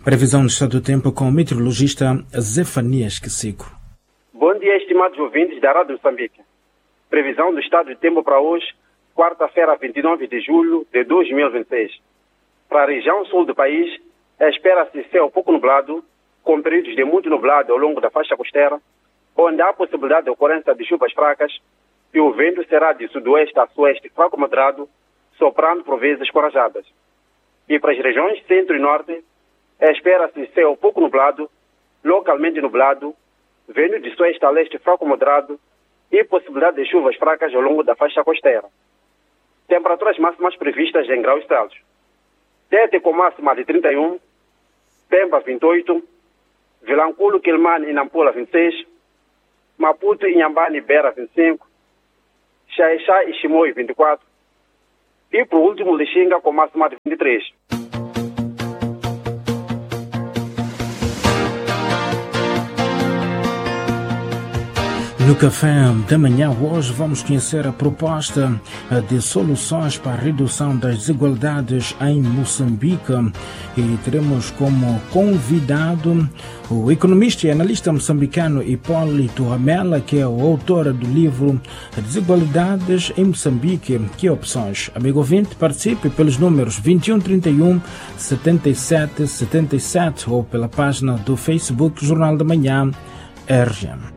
Previsão do estado do tempo com o meteorologista Zefanias Quesico. Bom dia, estimados ouvintes da Rádio Moçambique. Previsão do estado do tempo para hoje, quarta-feira, 29 de julho de 2026. Para a região sul do país, espera-se céu pouco nublado, com períodos de muito nublado ao longo da faixa costeira, onde há possibilidade de ocorrência de chuvas fracas, e o vento será de sudoeste a sueste fraco moderado, soprando por vezes corajadas. E para as regiões centro e norte, espera-se céu pouco nublado, localmente nublado, vento de sueste a leste fraco moderado e possibilidade de chuvas fracas ao longo da faixa costeira. Temperaturas máximas previstas em graus Celsius. Tete com máxima de 31, Pemba 28, Vilanculo, Quilmane e Nampula 26, Maputo, Inhambane e Beira 25, Xaixá e Chimoio 24 e por último Lixinga com máxima de 23. No café da manhã hoje vamos conhecer a proposta de soluções para a redução das desigualdades em Moçambique e teremos como convidado o economista e analista moçambicano Hipólito Ramela, que é o autor do livro Desigualdades em Moçambique, que opções? Amigo ouvinte, participe pelos números 2131 77 77 ou pela página do Facebook Jornal da Manhã RGM.